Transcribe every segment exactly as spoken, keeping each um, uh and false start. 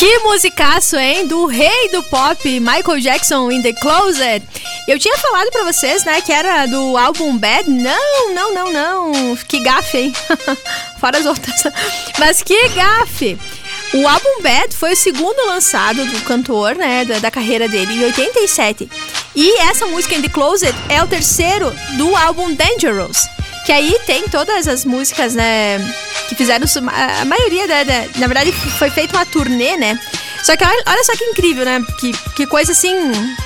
Que musicaço, hein? Do rei do pop, Michael Jackson, in the Closet. Eu tinha falado pra vocês, né, que era do álbum Bad. Não, não, não, não. Que gafe, hein? Fora as outras. Mas que gafe. O álbum Bad foi o segundo lançado do cantor, né, da, da carreira dele, em oitenta e sete. E essa música, In The Closet, é o terceiro do álbum Dangerous. Que aí tem todas as músicas, né, que fizeram... A maioria, da, da, na verdade, foi feita uma turnê, né? Só que olha, olha só que incrível, né? Que, que coisa assim...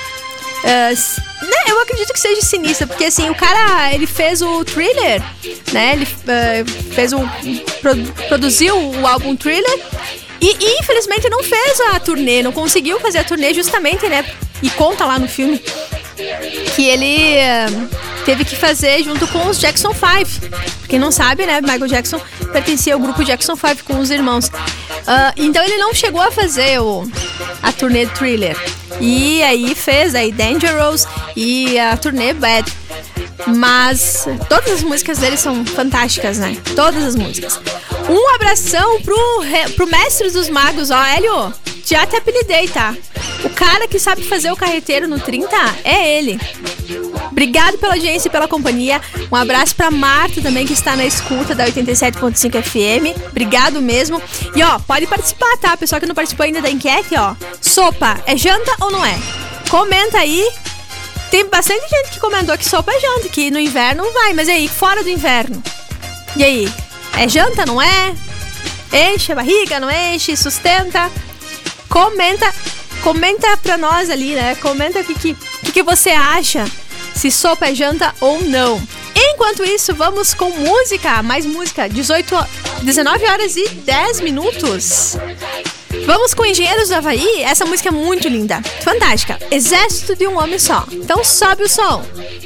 Uh, né, eu acredito que seja sinistra, porque assim, o cara, ele fez o Thriller, né? Ele uh, fez o... Pro, produziu o álbum Thriller e, e infelizmente não fez a turnê, não conseguiu fazer a turnê justamente, né? E conta lá no filme que ele uh, teve que fazer junto com os Jackson Five. Quem não sabe, né, Michael Jackson pertencia ao grupo Jackson Five com os irmãos. Uh, então ele não chegou a fazer o, a turnê Thriller. E aí fez aí Dangerous e a turnê Bad. Mas todas as músicas dele são fantásticas, né? Todas as músicas. Um abração pro, pro mestre dos magos, ó, Hélio. Já te apelidei, tá? O cara que sabe fazer o carreteiro no trinta é ele. Obrigado pela audiência e pela companhia. Um abraço pra Marta também, que está na escuta da oitenta e sete ponto cinco F M. Obrigado mesmo. E ó, pode participar, tá? Pessoal que não participou ainda da enquete, ó. Sopa, é janta ou não é? Comenta aí. Tem bastante gente que comentou que sopa é janta, que no inverno não vai. Mas e aí, fora do inverno? E aí? É janta, não é? Enche a barriga, não enche? Sustenta? Comenta, comenta pra nós ali, né? Comenta o que, que, que, que você acha, se sopa é janta ou não. Enquanto isso, vamos com música, mais música, dezoito, dezenove horas e dez minutos. Vamos com Engenheiros do Havaí, essa música é muito linda, fantástica, Exército de um Homem Só. Então sobe o som.